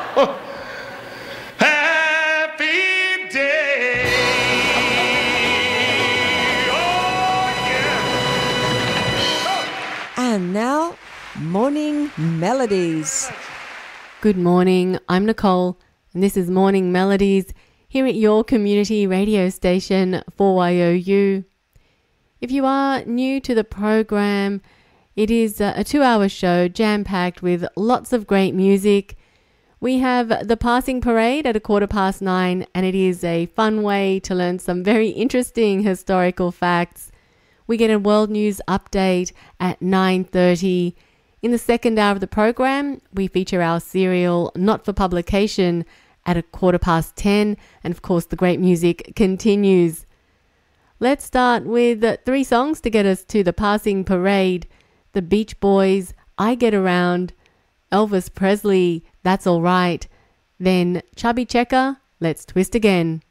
Happy day. Oh, yeah. And now, Morning Melodies. Good morning, I'm Nicole, and this is Morning Melodies here at your community radio station 4YOU. If you are new to the program, it is a 2-hour show jam-packed with lots of great music. We have the passing parade at 9:15, and it is a fun way to learn some very interesting historical facts. We get a world news update at 9:30. In the second hour of the program, we feature our serial Not for Publication at 10:15, and of course the great music continues. Let's start with 3 songs to get us to the passing parade. The Beach Boys, I Get Around, Elvis Presley, That's All Right, then Chubby Checker, Let's Twist Again.